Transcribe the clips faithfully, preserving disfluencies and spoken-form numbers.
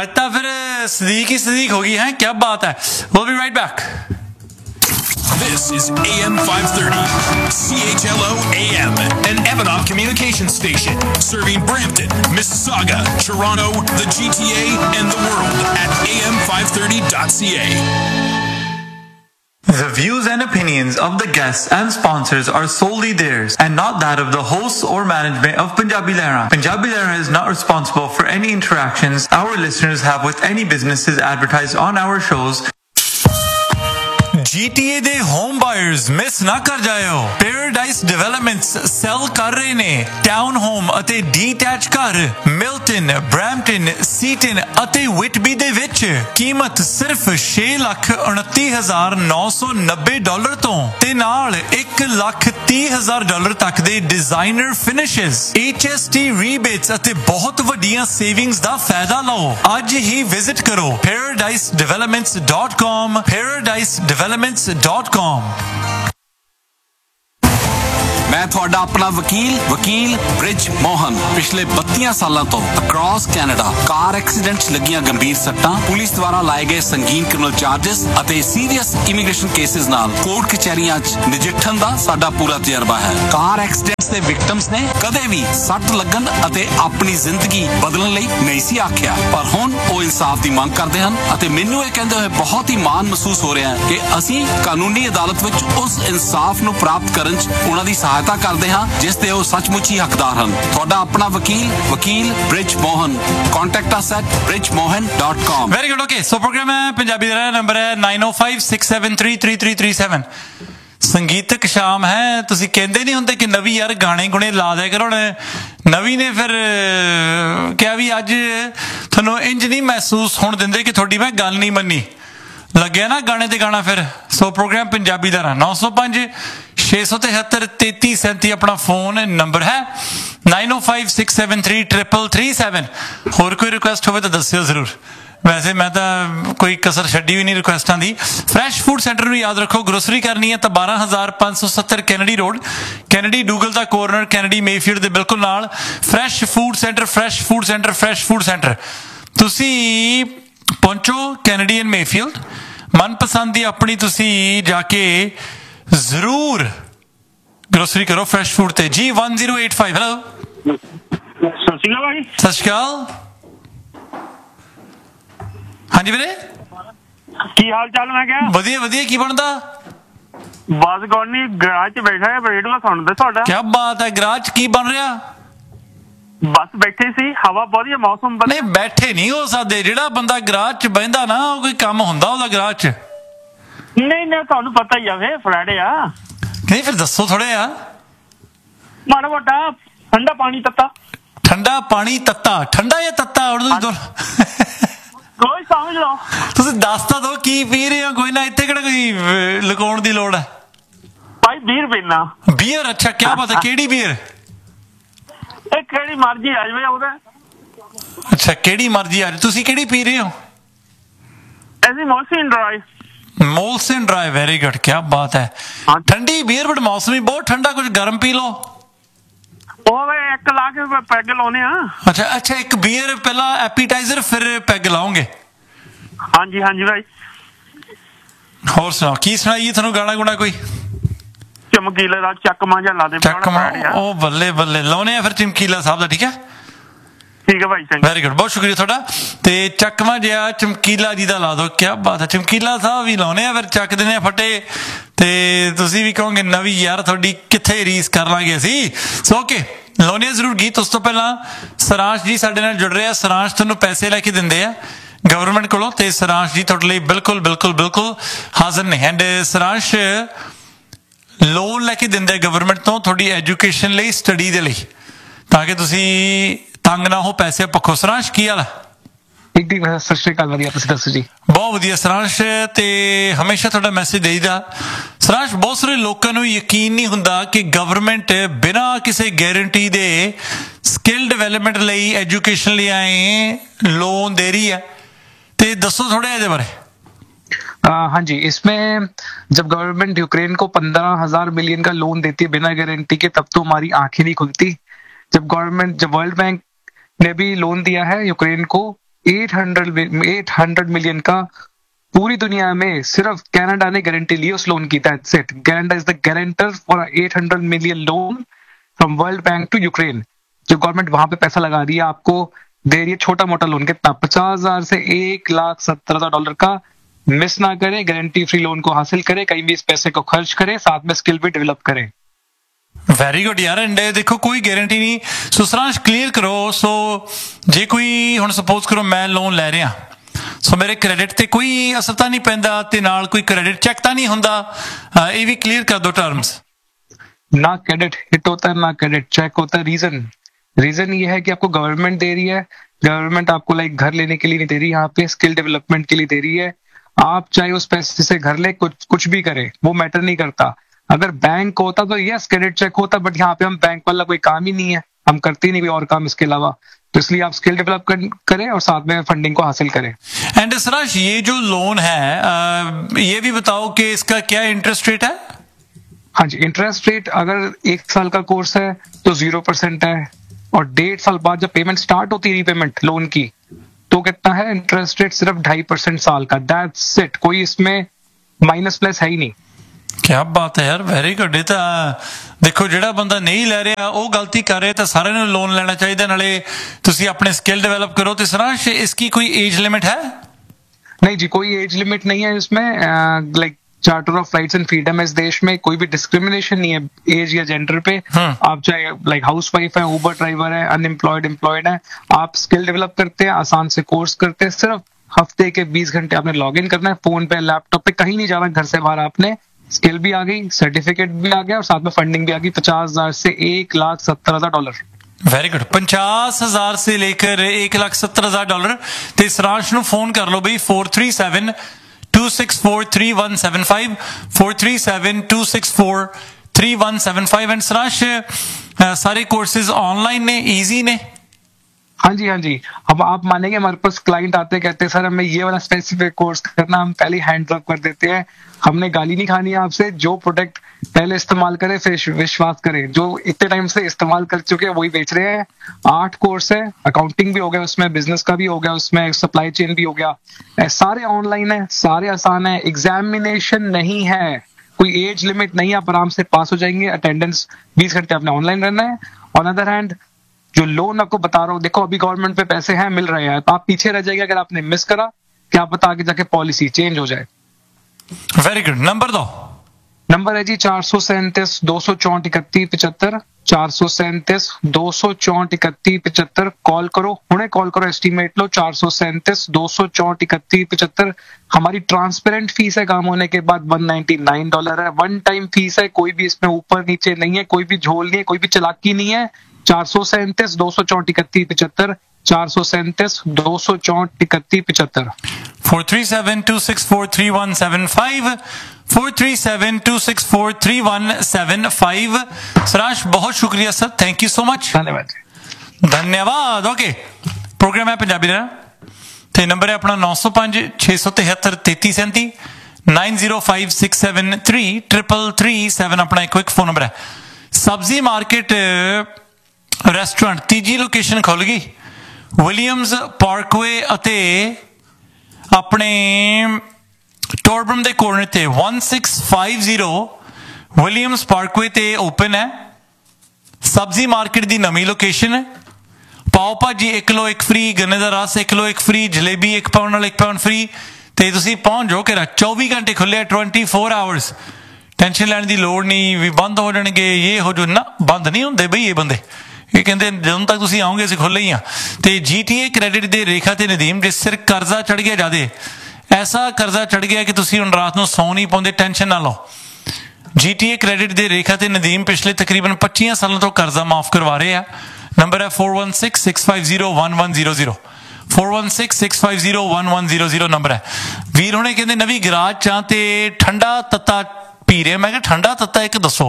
आज तो फिर सदीक ही सदीक होगी है, क्या बात है. We'll be right back. This is A M five thirty, C H L O A M, an Evanov communication station, serving Brampton, Mississauga, Toronto, the G T A, and the world at A M five thirty dot C A. The views and opinions of the guests and sponsors are solely theirs and not that of the hosts or management of Punjabi Lehra. Punjabi Lehra is not responsible for any interactions our listeners have with any businesses advertised on our shows. G T A ਦੇ home buyers miss ਨਾ ਕਰ ਜਾਇਓ. ਪੈਰਾਡਾਈਸ developments cell ਕਰ ਰਹੇ ਨੇ town home ਅਤੇ detach ਘਰ Milton, Brampton, ਸੀਟਨ ਅਤੇ ਵਿਟਬੀ ਦੇ ਵਿੱਚ. ਕੀਮਤ ਸਿਰਫ ਛੇ ਲੱਖ ਉਨੱਤੀ ਹਜ਼ਾਰ ਨੌ ਸੌ ਨੱਬੇ ਡਾਲਰ ਤੋਂ ਤੇ ਨਾਲ ਇੱਕ ਲੱਖ ਤੀਹ ਹਜ਼ਾਰ ਡਾਲਰ ਤੱਕ ਦੇ ਡਿਜ਼ਾਈਨਰ ਫਿਨਿਸ਼ਸ, H S T ਰੀਬੇਟਸ ਅਤੇ ਬਹੁਤ ਵੱਡੀਆਂ ਸੇਵਿੰਗਸ ਦਾ ਫਾਇਦਾ ਲਓ. ਅੱਜ ਹੀ ਵਿਜ਼ਿਟ ਕਰੋ paradise developments dot com, paradise developments dot com. ਮੈਂ ਤੁਹਾਡਾ ਆਪਣਾ ਵਕੀਲ ਵਕੀਲ ਬ੍ਰਿਜ ਮੋਹਨ ਪਿਛਲੇ ਬੱਤੀ ਸਾਲਾਂ ਤੋਂ ਅਕ੍ਰੋਸ ਕੈਨੇਡਾ ਕਾਰ ਐਕਸੀਡੈਂਟਸ ਲੱਗੀਆਂ ਗੰਭੀਰ ਸੱਟਾਂ, ਪੁਲਿਸ ਦੁਆਰਾ ਲਾਏ ਗਏ ਸੰਗੀਨ ਕ੍ਰਿਮੀਨਲ ਚਾਰजेस ਅਤੇ ਸੀਰੀਅਸ ਇਮੀਗ੍ਰੇਸ਼ਨ ਕੇਸਿਸ ਨਾਲ ਕੋਰਟ ਕਚਹਿਰੀਆਂ 'ਚ ਨਜਿੱਠਣ ਦਾ ਸਾਡਾ ਪੂਰਾ ਤਜਰਬਾ ਹੈ. ਕਾਰ ਐਕਸੀਡੈਂਟਸ ਦੇ ਵਿਕਟਮਸ ਨੇ ਕਦੇ ਵੀ ਸੱਟ ਲੱਗਣ ਅਤੇ ਆਪਣੀ ਜ਼ਿੰਦਗੀ ਬਦਲਣ ਲਈ ਨਹੀਂ ਸੀ ਆਖਿਆ, ਪਰ ਹੁਣ ਉਹ ਇਨਸਾਫ ਦੀ ਮੰਗ ਕਰਦੇ ਹਨ ਅਤੇ ਮੈਨੂੰ ਇਹ ਕਹਿੰਦੇ ਹੋਏ ਬਹੁਤ ਹੀ ਮਾਣ ਮਹਿਸੂਸ ਹੋ ਰਿਹਾ ਹੈ ਕਿ ਅਸੀਂ ਕਾਨੂੰਨੀ ਅਦਾਲਤ ਵਿੱਚ ਉਸ ਇਨਸਾਫ ਨੂੰ ਪ੍ਰਾਪਤ ਕਰਨ 'ਚ ਉਹਨਾਂ ਦੀ ਸਹਾਇਤਾ ਕਰਦੇ ਹਾਂ ਜਿਸ ਦੇ ਉਹ ਸੱਚਮੁੱਚ ਹੀ ਹੱਕਦਾਰ ਹਨ. ਤੁਹਾਡਾ ਆਪਣਾ ਵਕੀਲ ਵਕੀਲ bridge Mohan. Contact us at bridge mohan dot com. Very good. Okay, so programme ਹੈ ਪੰਜਾਬੀ ਦਾ ਨੰਬਰ ਹੈ nine oh five six seven three three three three seven. ਸੰਗੀਤਕ ਸ਼ਾਮ ਹੈ. ਤੁਸੀਂ ਕਹਿੰਦੇ ਨਹੀਂ ਹੁੰਦੇ ਕਿ ਨਵੀਂ ਯਾਰ ਗਾਣੇ ਗੁਣੇ ਲਾ ਦਿਆ ਕਰੋ. ਹੁਣ ਨਵੀਂ ਨੇ ਫਿਰ ਕਿਹਾ ਵੀ ਅੱਜ ਤੁਹਾਨੂੰ ਇੰਜ ਨਹੀਂ ਮਹਿਸੂਸ ਹੋਣ ਦਿੰਦੇ ਕਿ ਤੁਹਾਡੀ ਮੈਂ ਗੱਲ ਨਹੀਂ ਮੰਨੀ. ਲੱਗਿਆ ਨਾ ਗਾਣੇ ਤੇ ਗਾਣਾ ਫਿਰ. ਸੋ ਪ੍ਰੋਗਰਾਮ ਪੰਜਾਬੀ ਦਾ ਨੌ ਸੌ ਪੰਜ ਛੇ ਸੌ ਤਿਹੱਤਰ ਤੇਤੀ ਸੈਂਤੀ ਆਪਣਾ ਫੋਨ ਨੰਬਰ ਹੈ. nine oh five six seven three three three seven. ਹੋਰ ਕੋਈ ਰਿਕੁਐਸਟ ਹੋਵੇ ਤਾਂ ਦੱਸਿਓ ਜ਼ਰੂਰ. ਵੈਸੇ ਮੈਂ ਤਾਂ ਕੋਈ ਕਸਰ ਛੱਡੀ ਵੀ ਨਹੀਂ ਰਿਕੁਐਸਟਾਂ ਦੀ. ਫਰੈਸ਼ ਫੂਡ ਸੈਂਟਰ ਨੂੰ ਯਾਦ ਰੱਖੋ. ਗਰੋਸਰੀ ਕਰਨੀ ਹੈ ਤਾਂ ਬਾਰਾਂ ਹਜ਼ਾਰ ਪੰਜ ਸੌ ਸੱਤਰ ਕੈਨੇਡੀ ਰੋਡ, ਕੈਨੇਡੀ ਡੂਗਲ ਦਾ ਕੋਰਨਰ, ਕੈਨੇਡੀ ਮੇਫੀਲਡ ਦੇ ਬਿਲਕੁਲ ਨਾਲ. Fresh food centre, fresh food centre, fresh food centre. ਤੁਸੀਂ ਪਹੁੰਚੋ ਕੈਨੇਡੀਅਨ ਮੇਫੀਲਡ. ਮਨਪਸੰਦ ਦੀ ਆਪਣੀ ਤੁਸੀਂ ਜਾ ਕੇ ਜ਼ਰੂਰ ਗਰੋਸਰੀ ਕਰੋ ਫਰੈਸ਼ ਫੂਡ ਤੇ. ਜੀ one zero eight five. Hello, ਸਤਿ ਸ਼੍ਰੀ ਅਕਾਲ ਭਾਈ. ਸਤਿ ਸ਼੍ਰੀ ਅਕਾਲ. ਹਾਂਜੀ ਵੀਰੇ, ਕੀ ਹਾਲ ਚਾਲ? ਮੈਂ ਕਿਹਾ ਵਧੀਆ ਵਧੀਆ. ਕੀ ਬਣਦਾ? ਬਸ ਕੋਈ ਨਹੀਂ, ਗਰਾਜ 'ਚ ਬੈਠਾ ਹੈ, ਰੇਡੀਓ ਸੁਣਦਾ ਤੁਹਾਡਾ. ਕੀ ਬਾਤ ਹੈ. ਗਰਾਜ 'ਚ ਕੀ ਬਣ ਰਿਹਾ? ਬਸ ਬੈਠੇ ਸੀ, ਹਵਾ ਵਧੀਆ, ਮੌਸਮ ਨਹੀਂ ਬੈਠੇ ਨਹੀਂ ਹੋ ਸਕਦੇ. ਜਿਹੜਾ ਬੰਦਾ ਗਰਾਜ 'ਚ ਬਹਿੰਦਾ ਨਾ ਉਹ ਕੋਈ ਕੰਮ ਹੁੰਦਾ ਉਹਦਾ ਗਰਾਜ 'ਚ? ਨਹੀਂ ਨਹੀਂ, ਤੁਹਾਨੂੰ ਪਤਾ ਹੀ ਆ ਵੇ ਫਰਾਈਡੇ ਆ. ਨਹੀਂ ਫਿਰ ਦੱਸੋ ਥੋੜੇ ਆ. ਮਾੜਾ ਮੋਟਾ ਠੰਡਾ ਪਾਣੀ ਤੱਤਾ. ਠੰਡਾ ਪਾਣੀ ਤੱਤਾ? ਠੰਡਾ ਜਾਂ ਤੱਤਾ? ਕੋਈ ਸਮਝ ਲਓ. ਤੁਸੀਂ ਦੱਸ ਤਾਂ ਦੋ ਕੀ ਪੀ ਰਹੇ ਹੋ. ਕੋਈ ਨਾ, ਇੱਥੇ ਕਿਹੜਾ ਕੋਈ ਲੁਕਾਉਣ ਦੀ ਲੋੜ ਹੈ. ਭਾਈ ਬੀਰ ਪੀਣਾ. ਬੀਅਰ? ਅੱਛਾ, ਕੀ ਬਾਤ ਹੈ. ਕਿਹੜੀ ਬੀਅਰ? ਇਹ ਕਿਹੜੀ ਮਰਜ਼ੀ ਆ ਜਾਵੇ ਉਹਦਾ. ਅੱਛਾ, ਕਿਹੜੀ ਮਰਜ਼ੀ ਆ ਜਾਵੇ. ਤੁਸੀਂ ਕਿਹੜੀ ਪੀ ਰਹੇ ਹੋ? ਅਸੀਂ ਮੌਲਸਨ ਡਰਾਈ. ਮੌਲਸਨ dry, very good. ਕੀ ਬਾਤ ਹੈ. ਠੰਡੀ ਬੀਅਰ ਬਟ ਮੌਸਮ ਬਹੁਤ ਠੰਡਾ. ਕੁਝ ਗਰਮ ਪੀ ਲਓ. ਉਹ ਵੇ ਇੱਕ ਲਾ ਕੇ ਪੈਗ ਲਾਉਨੇ ਆ. ਅੱਛਾ ਅੱਛਾ, ਇੱਕ ਬੀਅਰ ਪਹਿਲਾਂ ਐਪੀਟਾਈਜ਼ਰ ਫਿਰ ਪੈਗ ਲਾਓਗੇ? ਹਾਂਜੀ ਹਾਂਜੀ ਭਾਈ. ਹੋਰ ਸੁਣਾਓ, ਕੀ ਸੁਣਾਈਏ ਤੁਹਾਨੂੰ? ਗਾਣਾ ਗੁਣਾ ਕੋਈ? ਚਮਕੀਲੇ ਦਾ ਚੱਕਮਾ ਜਾਂ ਲਾ ਦੇ. ਚੱਕਮਾ? ਉਹ ਬੱਲੇ ਬੱਲੇ. ਲਾਉਨੇ ਆ ਫਿਰ ਚਮਕੀਲਾ ਸਾਹਿਬ ਦਾ. ਠੀਕ ਹੈ ਠੀਕ ਹੈ ਭਾਈ, ਵੈਰੀ ਗੁੱਡ, ਬਹੁਤ ਸ਼ੁਕਰੀਆ ਤੁਹਾਡਾ. ਤੇ ਚੱਕਵਾਂ ਜਿਹਾ ਚਮਕੀਲਾ ਜੀ ਦਾ ਲਾ ਦੋ. ਕੀ ਬਾਤ ਹੈ. ਚਮਕੀਲਾ ਸਾਹਿਬ ਵੀ ਲਾਉਨੇ ਆ, ਫਿਰ ਚੱਕ ਦਿੰਦੇ ਆ ਫੱਟੇ. ਤੇ ਤੁਸੀਂ ਵੀ ਕਹੋਗੇ ਨਵੀਂ ਯਾਰ ਤੁਹਾਡੀ ਕਿੱਥੇ ਰੀਸ ਕਰ ਲਾਂਗੇ ਅਸੀਂ. ਸੋ ਓਕੇ, ਲਾਉਨੇ ਆ ਜ਼ਰੂਰ ਗੀਤ. ਉਸ ਤੋਂ ਪਹਿਲਾਂ ਸਰਾਂਸ਼ ਜੀ ਸਾਡੇ ਨਾਲ ਜੁੜ ਰਹੇ ਆ. ਸਰਾਂਸ਼ ਤੁਹਾਨੂੰ ਪੈਸੇ ਲੈ ਕੇ ਦਿੰਦੇ ਆ ਗਵਰਨਮੈਂਟ ਕੋਲੋਂ, ਤੇ ਸਰਾਂਸ਼ ਜੀ ਤੁਹਾਡੇ ਲਈ ਬਿਲਕੁਲ ਬਿਲਕੁਲ ਬਿਲਕੁਲ ਹਾਜ਼ਰ ਨੇ. ਐਂਡ ਸਰਾਂਸ਼ ਲੋਨ ਲੈ ਕੇ ਦਿੰਦੇ ਗਵਰਨਮੈਂਟ ਤੋਂ ਤੁਹਾਡੀ ਐਜੂਕੇਸ਼ਨ ਲਈ, ਸਟੱਡੀ ਦੇ ਲਈ, ਤਾਂ ਕਿ ਤੁਸੀਂ ਤੰਗ ਨਾ ਹੋ ਪੈਸੇ ਪੱਖੋਂ. ਸਰਾਂਸ਼ ਕੀ ਹਾਲ ਹੈ? ਇੱਕ ਦਿਨ ਸਤਿ ਸ਼੍ਰੀ ਅਕਾਲ. ਵਧੀਆ, ਤੁਸੀਂ ਦੱਸੋ ਜੀ? ਬਹੁਤ ਵਧੀਆ ਸਰਾਂਸ਼, ਤੇ ਹਮੇਸ਼ਾ ਤੁਹਾਡਾ ਮੈਸੇਜ ਦੇਈਦਾ. ਸਰਾਂਸ਼, ਬਹੁਤ ਸਾਰੇ ਲੋਕਾਂ ਨੂੰ ਯਕੀਨ ਨਹੀਂ ਹੁੰਦਾ ਕਿ ਗਵਰਨਮੈਂਟ ਬਿਨਾਂ ਕਿਸੇ ਗਾਰੰਟੀ ਦੇ ਸਕਿੱਲ ਡਿਵੈਲਪਮੈਂਟ ਲਈ, ਐਜੂਕੇਸ਼ਨ ਲਈ ਆਏ ਲੋਨ दे रही है, तो दसो थोड़ा इसके बारे। हाँ जी, इसमें जब गवर्नमेंट यूक्रेन को पंद्रह हजार मिलियन का लोन देती है बिना गारंटी के, तब तो हमारी आंखें नहीं खुलती। जब गवर्नमेंट जब वर्ल्ड बैंक ने भी लोन दिया है यूक्रेन को एट हंड्रेड मिलियन का पूरी दुनिया में सिर्फ कनाडा ने गारंटी ली उस लोन की। That's it. Canada is the guarantor for eight hundred million loan from world bank to Ukraine. जो गवर्नमेंट वहां पे पैसा लगा रही है, आपको दे रही है छोटा मोटा लोन। कितना? पचास हजार से एक लाख सत्तर हजार डॉलर का। मिस ना करे, गारंटी फ्री लोन को हासिल करे, कहीं भी इस पैसे को खर्च करे, साथ में स्किल भी डेवलप करे। ਵੈਰੀ ਗੁੱਡ ਯਾਰ। ਐਂਡ ਦੇਖੋ ਕੋਈ ਗਾਰੰਟੀ ਨਹੀਂ। ਸੋ ਸਰਾਂਸ਼ ਕਲੀਅਰ ਕਰੋ। ਸੋ ਜੇ ਕੋਈ ਹੁਣ ਸਪੋਜ਼ ਕਰੋ ਮੈਂ ਲੋਨ ਲੈ ਰਿਹਾ, ਸੋ ਮੇਰੇ ਕ੍ਰੈਡਿਟ ਤੇ ਕੋਈ ਅਸਰ ਤਾਂ ਨਹੀਂ ਪੈਂਦਾ ਤੇ ਨਾਲ ਕੋਈ ਕ੍ਰੈਡਿਟ ਚੈੱਕ ਤਾਂ ਨਹੀਂ ਹੁੰਦਾ? ਇਹ ਵੀ ਕਲੀਅਰ ਕਰ ਦਿਓ ਟਰम्स। ना क्रेडिट हिट होता है, ना क्रेडिट चेक होता है। रीजन रीजन ये है कि आपको गवर्नमेंट दे रही है। गवर्नमेंट आपको लाइक घर लेने के लिए नहीं दे रही, यहाँ पे स्किल डेवलपमेंट के लिए दे रही है। आप चाहे उस पैसे से घर ले, कुछ कुछ भी करे, वो मैटर नहीं करता। अगर बैंक होता तो यस क्रेडिट चेक होता, बट यहाँ पे हम बैंक वाला कोई काम ही नहीं है, हम करते ही नहीं कोई और काम इसके अलावा। तो इसलिए आप स्किल डेवलप कर, करें और साथ में फंडिंग को हासिल करें। एंड सराश ये जो लोन है, ये भी बताओ कि इसका क्या इंटरेस्ट रेट है? हाँ जी, इंटरेस्ट रेट अगर एक साल का कोर्स है तो जीरो परसेंट है, और डेढ़ साल बाद जब पेमेंट स्टार्ट होती है रीपेमेंट लोन की, तो कितना है इंटरेस्ट रेट? सिर्फ ढाई परसेंट साल का। That's it. कोई इसमें माइनस प्लस है ही नहीं। क्या बात है यार, वेरी गुड। ਇਹ ਤਾਂ ਦੇਖੋ ਜਿਹੜਾ ਬੰਦਾ ਨਹੀਂ ਲੈ ਰਿਹਾ ਉਹ ਗਲਤੀ ਕਰ ਰਿਹਾ, ਤਾਂ ਸਾਰਿਆਂ ਨੂੰ ਲੋਨ ਲੈਣਾ ਚਾਹੀਦਾ। ਨਾਲੇ ਤੁਸੀਂ ਆਪਣੇ स्किल डेवलप करो। तो सराश इसकी कोई एज लिमिट है? नहीं जी, कोई एज लिमिट नहीं है इसमें। Like charter of rights and freedom है इस देश में, कोई भी डिस्क्रिमिनेशन नहीं है एज या जेंडर पे। आप चाहे लाइक हाउस वाइफ है, उबर ड्राइवर है, अनएम्प्लॉयड एम्प्लॉयड है, आप स्किल डेवलप करते हैं, आसान से कोर्स करते हैं, सिर्फ हफ्ते के बीस घंटे आपने लॉग इन करना है, फोन पे लैपटॉप पे, कहीं नहीं जाना घर से बाहर। आपने स्किल भी आ गई, सर्टिफिकेट भी आ गया, और साथ में फंडिंग भी आ गई पचास हजार से एक लाख सत्तर हजार डॉलर। Very good. पचास हजार से लेकर एक लाख सत्तर हजार डॉलर। तो सरांश ਨੂੰ फोन कर लो भाई, four three seven to six four three one seven five, four three seven to six four three one seven five. And Saransh सारे कोर्सेज ऑनलाइन ने, इजी ने? हाँ जी हाँ जी। अब आप मानेंगे हमारे पास क्लाइंट आते कहते हैं सर हमें ये वाला स्पेसिफिक कोर्स करना, हम पहले हैंड ड्रॉप कर देते हैं। हमने गाली नहीं खानी है आपसे, जो प्रोडक्ट पहले इस्तेमाल करें फिर विश्वास करें। जो इतने टाइम से इस्तेमाल कर चुके हैं वही बेच रहे हैं। आठ कोर्स है, अकाउंटिंग भी हो गया उसमें, बिजनेस का भी हो गया उसमें, सप्लाई चेन भी हो गया। सारे ऑनलाइन है, सारे आसान है, एग्जामिनेशन नहीं है, कोई एज लिमिट नहीं है, आप आराम से पास हो जाएंगे। अटेंडेंस बीस घंटे आपने ऑनलाइन रहना है। ऑन अदर हैंड जो लोन आपको बता रहा हूँ, देखो अभी गवर्नमेंट पे पैसे हैं, मिल रहे हैं, तो आप पीछे रह जाएंगे अगर आपने मिस करा। क्या पता आगे जाके पॉलिसी चेंज हो जाए। Very good. नंबर दो। नंबर है जी चार सौ सैंतीस दो सौ चौंठ इकतीस पिछहत्तर, चार सौ सैंतीस दो सौ चौंठ इकतीस पिछहत्तर। कॉल करो, हुणे कॉल करो, एस्टीमेट लो। चार सौ सैंतीस दो सौ चौंठ इकतीस पिछहत्तर। हमारी ट्रांसपेरेंट फीस है, काम होने के बाद वन नाइनटी नाइन डॉलर है। वन टाइम फीस है, कोई भी इसमें ऊपर नीचे नहीं है, कोई भी झोल नहीं है, कोई भी चालाकी नहीं है। चार सौ सैंतीस दो सौ चौंठ इकतीस पिछहत्तर, चार सौ सैंतीस दो सौ चौंठ इकतीस पिछहत्तर। Four three seven to six four three one seven five, four three seven to six four three one seven five. सराश बहुत शुक्रिया sir, thank you so much. धन्यवाद धन्यवाद। ओके, प्रोग्राम है पंजाबी दा ते नंबर है अपना नौ सौ पांच छे सौ तिहत्तर तेती सैंती, nine zero five six seven three triple three seven अपना एक क्विक फोन नंबर है। सब्जी मार्केट रेस्टोरेंट तीजी लोकेशन खुल गई, विलियम्स पार्कवे अते अपने टोरबम दे कोर्नर ते one six five zero Williams Parkway ते ओपन है। सब्जी मार्केट दी नवी लोकेशन है। पाओ भाजी एक किलो एक फ्री, गन्ने दा रस एक किलो एक फ्री, जलेबी एक पाउंड नाल एक पाउंड फ्री। ते तुसीं पहुंच जाओ कि चौबी घंटे खुले, ट्वेंटी फोर आवर्स। टेंशन लैण दी लोड़ नहीं भी बंद हो जाणगे, ये हो जो ना, बंद नहीं होंदे बई ये बंदे। ये कहते ਜਦੋਂ तक तुसीं आओगे ਅਸੀਂ खुले ही हाँ। तो जी टी ए क्रेडिट दे रेखा ते नदीम जिस सिर कर्जा चढ़ गया ज्यादा, ऐसा कर्जा चढ़ गया कि तुसीं हुण रात नूं सौ नहीं पाउंदे, टेंशन ना लो। जी टी ए क्रेडिट दे रेखा ते नदीम पिछले तकरीबन पच्चीस सालों तो कर्जा माफ करवा रहे हैं। नंबर है four one six six five zero one one zero zero, four one six six five zero one one zero zero number है। वीर हुणे कहते नवी गराज चां ते ठंडा तत्ता पी रहे। मैं कहा ठंडा तत्ता एक दसो।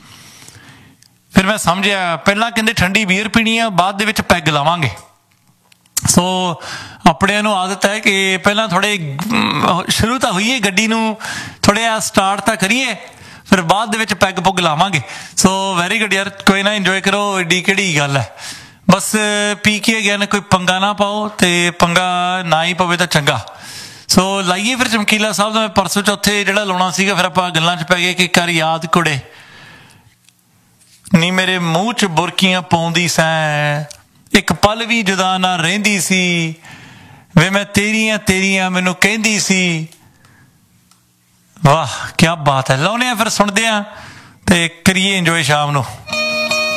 फिर मैं समझिया, पहला कहते ठंडी बीयर पीनी है, बाद दे विच पैग लावांगे। सो अपने नूं आदत है कि पहला थोड़े शुरू तो होईए गड्डी नूं थोड़े आ स्टार्ट तो करिए, फिर बाद दे विच पैग पुग लावांगे। सो वेरी गुड यार, कोई ना, इंजॉय करो, एडी किहड़ी गल है। ਬਸ ਪੀ ਕੇ ਗਿਆ ਨਾ ਕੋਈ ਪੰਗਾ ਨਾ ਪਾਓ ਤੇ ਪੰਗਾ ਨਾ ਹੀ ਪਵੇ ਤਾਂ ਚੰਗਾ। ਸੋ ਲਾਈਏ ਫਿਰ ਚਮਕੀਲਾ ਸਾਹਿਬ ਦਾ। ਮੈਂ ਪਰਸੋਂ ਚੌਥੇ ਜਿਹੜਾ ਲਾਉਣਾ ਸੀਗਾ ਫਿਰ ਆਪਾਂ ਗੱਲਾਂ 'ਚ ਪੈ ਗਏ ਕਿ ਕਰ ਯਾਦ ਕੁੜੇ ਨੀ ਮੇਰੇ ਮੂੰਹ 'ਚ ਬੁਰਕੀਆਂ ਪਾਉਂਦੀ ਸੈਂ, ਇੱਕ ਪਲ ਵੀ ਜੁਦਾ ਨਾ ਰਹਿੰਦੀ ਸੀ ਵੇ ਮੈਂ ਤੇਰੀਆਂ ਤੇਰੀਆਂ ਮੈਨੂੰ ਕਹਿੰਦੀ ਸੀ। ਵਾਹ ਕਿਆ ਬਾਤ ਹੈ। ਲਾਉਣੇ ਆ ਫਿਰ, ਸੁਣਦੇ ਆ ਤੇ ਕਰੀਏ ਇੰਜੋਏ ਸ਼ਾਮ ਨੂੰ।